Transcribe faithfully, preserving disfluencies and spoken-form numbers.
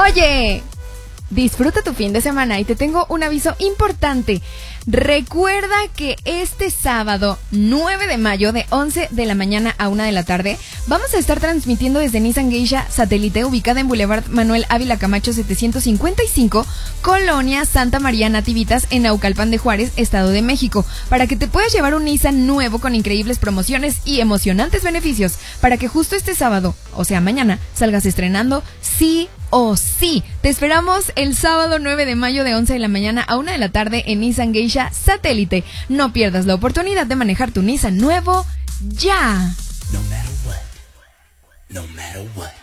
Oye, disfruta tu fin de semana y te tengo un aviso importante. Recuerda que este sábado nueve de mayo de once de la mañana a una de la tarde vamos a estar transmitiendo desde Nissan Geisha Satélite, ubicada en Boulevard Manuel Ávila Camacho setecientos cincuenta y cinco, Colonia Santa María Nativitas, en Naucalpan de Juárez, Estado de México, para que te puedas llevar un Nissan nuevo con increíbles promociones y emocionantes beneficios, para que justo este sábado, o sea mañana, salgas estrenando sí o sí. Te esperamos el sábado nueve de mayo de once de la mañana a una de la tarde en Nissan Geisha Satélite. No pierdas la oportunidad de manejar tu Nissan nuevo ya. No matter what, no matter what.